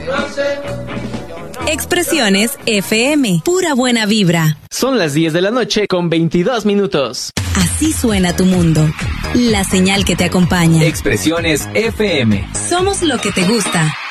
Expresiones FM, pura buena vibra. Son las 10 de la noche con 22 minutos. Así suena tu mundo. La señal que te acompaña. Expresiones FM. Somos lo que te gusta.